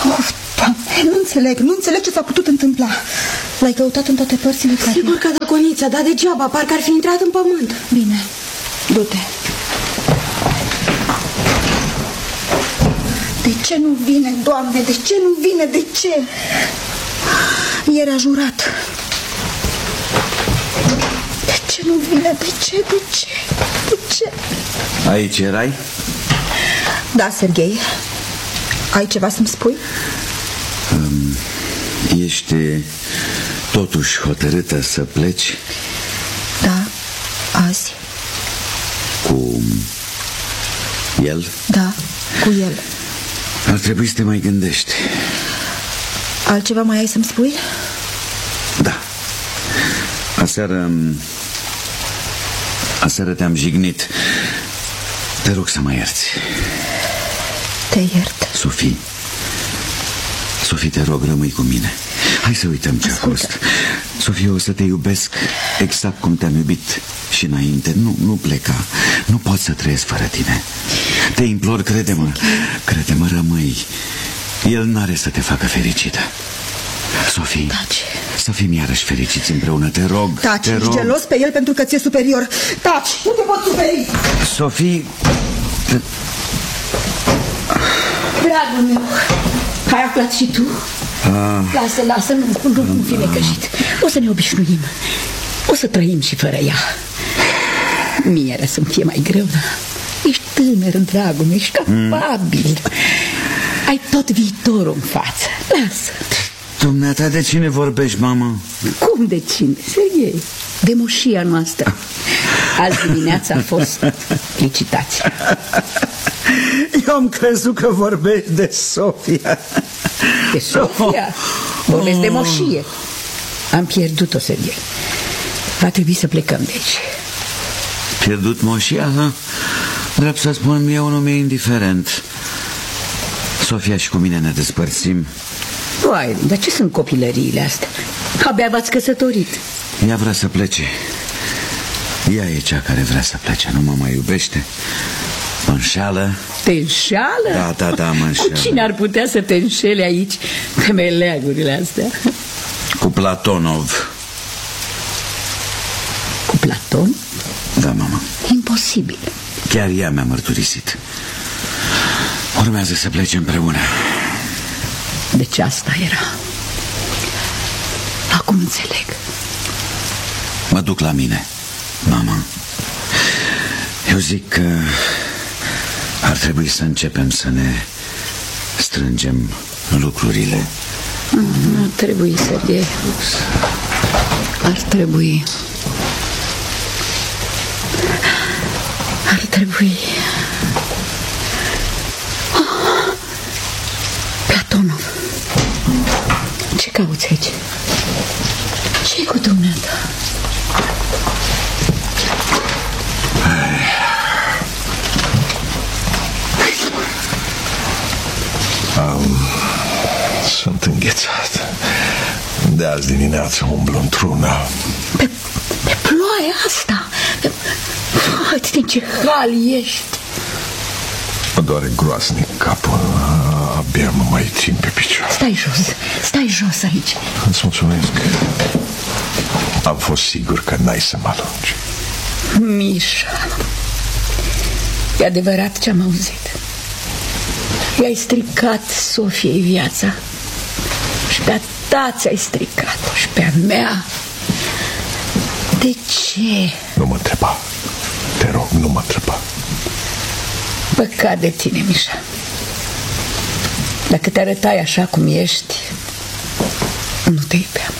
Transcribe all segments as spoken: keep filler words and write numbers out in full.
Of, Doamne, nu înțeleg, nu înțeleg ce s-a putut întâmpla. L-ai căutat în toate părțile? Sigur că da, Conița, dar degeaba, parcă ar fi intrat în pământ. Bine, du-te. De ce nu vine, Doamne? De ce nu vine? De ce? Ieri a jurat. De ce nu vine? De ce? De ce? De ce? Aici erai? Da, Serghei. Ai ceva să-mi spui? Um, ești totuși hotărâtă să pleci? Da, azi. Cu el? Da, cu el. Ar trebui să te mai gândești. Altceva mai ai să-mi spui? Da. Aseară Aseară te-am jignit. Te rog să mă ierți. Te iert. Sofie, Sofie, te rog, rămâi cu mine. Hai să uităm ce a fost. Sofie, o să te iubesc exact cum te-am iubit și înainte. Nu, nu pleca. Nu pot să trăiesc fără tine. Te implor, crede-mă. Crede-mă, rămâi. El n-are să te facă fericită. Sofie, Taci. să fim iarăși fericiți împreună, te rog. Taci, te ești rog. gelos pe el pentru că ți-e superior. Taci, nu te pot superi. Sofie, te... Dragul meu, ai aflat și tu? Ah. Lasă, lasă, nu, nu, nu fi necăjit. O să ne obișnuim. O să trăim și fără ea. Mie era să-mi fie mai greu, dar ești tânăr, dragul meu, ești capabil. Mm. Ai tot viitorul în față. Lasă. Dumneata, de cine vorbești, mamă? Cum de cine? Serghei, de moșia noastră. Azi dimineața a fost licitația. Eu am crezut că vorbești de Sofia. De Sofia? Vorbesc de moșie. Am pierdut-o, Serghei. Va trebui să plecăm de aici. Pierdut moșia, ha? Drept să spun, eu nu mi-e indiferent. Sofia și cu mine ne despărțim. Uai, dar ce sunt copilăriile astea? Abia v-ați căsătorit. Ea vrea să plece. Ea e cea care vrea să plece. Nu mă mai iubește. Mă înșeală. Te înșeală? Da, da, da, mă înșeală. Cu cine ar putea să te înșele aici, pe meleagurile astea? Cu Platonov. Cu Platon? Da, mama. Imposibil. Chiar ea mi-a mărturisit. Urmează să plece împreună. Deci asta era. Acum înțeleg. Mă duc la mine, mama. Eu zic că ar trebui să începem să ne strângem lucrurile. Ar trebui, Serghei. Ar trebui. Ar trebui. Oh, Platonov. Ce cauți aici? Ce-i cu dumneata? Um, sunt înghețat. De azi dimineață umblu într-una. Pe, pe ploaia asta. Pe... Uite din ce hal ești. Mă doare groaznic capul. Abia mă mai țin pe picioare. Stai jos, stai jos aici. Îți mulțumesc. Am fost sigur că n-ai să mă alungi. Mișa, e adevărat ce am auzit. I-ai stricat Sofiei viața. Și pe-a ta ți-ai stricat-o. Și pe-a mea. De ce? Nu mă întreba. Te rog, nu mă întreba. Păcat de tine, Mișa. Dacă te arătai așa cum ești, nu te iubeam.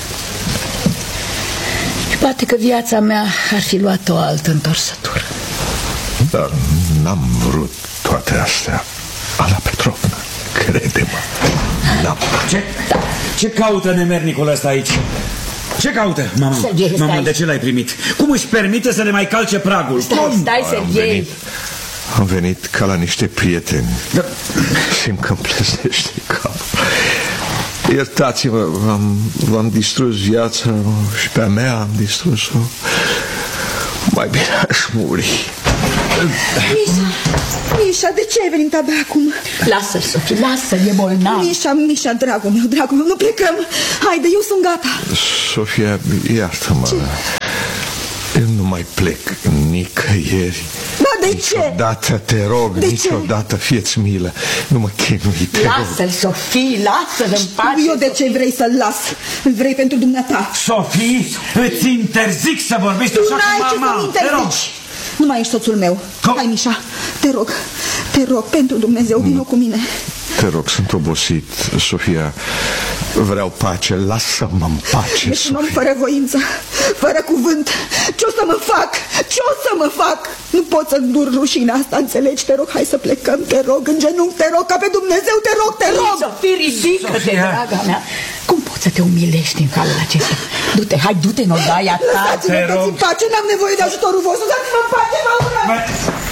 Și poate că viața mea ar fi luat o altă întorsătură. Dar n-am vrut toate astea. Ana Petrovna, crede-mă, n-am. Ce? Ce caută nemernicul ăsta aici? Ce caută, mama? Serghei, mama, stai. de ce l-ai primit? Cum își permite să ne mai calce pragul? Stai, stai, Serghei. Am venit ca la niște prieteni. Da. Simt că îmi plesește capul. Iertați-mă, v-am, v-am distrus viața și pe-a mea am distrus-o. Mai bine aș muri. Mișa, Mișa, de ce ai venit abia acum? Lasă-l, Sofie, lasă-l, e bolnav. Mișa, Mișa, dragul meu, dragul meu, nu plecăm. Haide, eu sunt gata. Sofia, iartă-mă. Eu nu mai plec nicăieri. Da, de ce? Niciodată, te rog, de niciodată, fie-ți milă. Nu mă chinui, te rog. Lasă-l, Sofie, lasă-l în pace. Eu de ce vrei să-l las? Îl vrei pentru dumneata. Sofie, îți interzic să vorbești așa cu mama. Nu ai ce să-mi interzici. Nu mai ești soțul meu. Com? Hai, Mișa, te rog, te rog, pentru Dumnezeu, vină cu mine. Te rog, sunt obosit, Sofia. Vreau pace, lasă-mă în pace, Ești un om Sofia. fără voință, fără cuvânt. Ce o să mă fac? Ce o să mă fac? Nu pot să îndur rușinea asta, înțelegi? Te rog, hai să plecăm, te rog, în genunchi, te rog, ca pe Dumnezeu, te rog, te rog. Sofie, ridică-te, draga mea. Cum poți să te umilești în halul acesta? Du-te, hai, du-te în odaia ta. Lăsați-mă în pace, n-am nevoie de ajutorul vostru. Dați-mă în pace, mă urăți.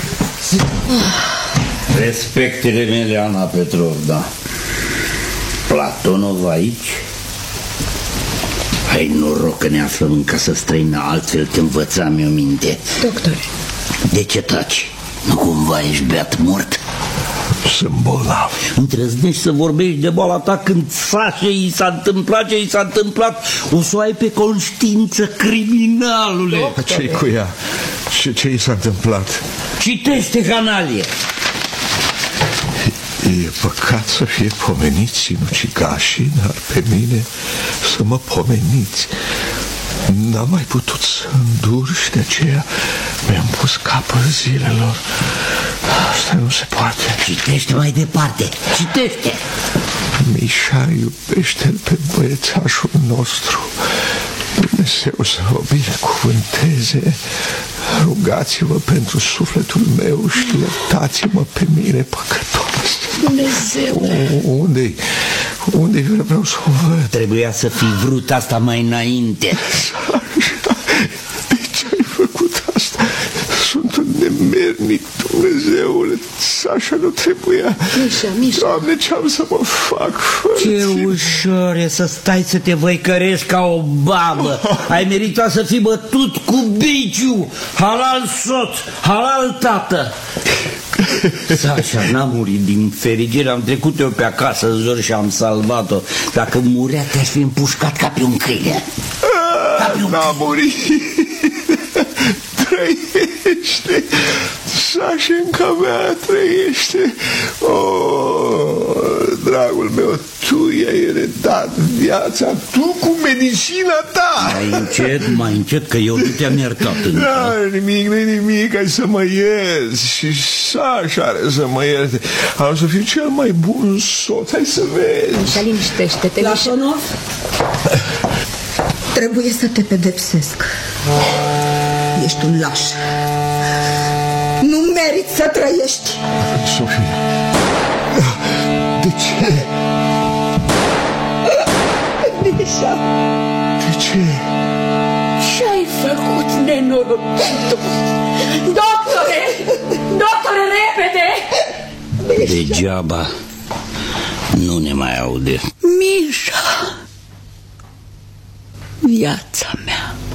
Respectele mele, Ana Petrovna. Platonov aici? Hai noroc că ne aflăm în casă străină, altfel te învățam eu minte. Doctore. De ce taci? Nu cumva ești beat mort? Sunt bolnav. Îndrăznești să vorbești de boala ta când Sașa i s-a întâmplat ce i s-a întâmplat. O să o ai pe conștiință, criminalule. Ce-i cu ea? Ce, ce i s-a întâmplat? Citește, canalie. E păcat să fie pomeniți sinucigașii, dar pe mine să mă pomeniți. N-am mai putut să îndur și de aceea mi-am pus capăt zilelor. Asta nu se poate. Citește mai departe, citește. Mișa, iubește-l pe băiețașul nostru. Dumnezeu să vă binecuvânteze. Rugați-vă pentru sufletul meu și iertați-mă pe mine păcătos. Dumnezeu. Unde-i? Unde-i? Vreau să o văd. Trebuia să fi vrut asta mai înainte. Sașa, de ce ai făcut asta? Sunt un nemernic, Dumnezeule. Sașa, nu trebuia. Mișa, Mișa. Doamne, ce-am să mă fac fără Ce tine? ușor e să stai să te văicărești ca o babă. Ai meritat să fii bătut cu biciu. Halal soț, halal tată. Sașa n-a murit din fericire. Am trecut eu pe acasă în zor și am salvat-o. Dacă murea te-aș fi împușcat ca pe un câine. N-a murit. Trăiește. Sașenca mea trăiește. Oh, dragul meu, tu i-ai redat viața, tu cu medicina ta. Mai încet, mai încet, că eu nu te-am iertat încă. Da, nimic, nu nimic, ai să mă ierzi. Și Sașa are să mă ierte. Am să fiu cel mai bun soț, hai să vezi. Mișa, liniștește-te, Mișa. Platonov, trebuie să te pedepsesc. Ești un laș. Nu meriți să trăiești. Sofia, de ce? Mișa. De ce? Ce-ai făcut, nenorochitul? Doctore! Doctore, repede! Degeaba nu ne mai aude. Mișa! Viața mea!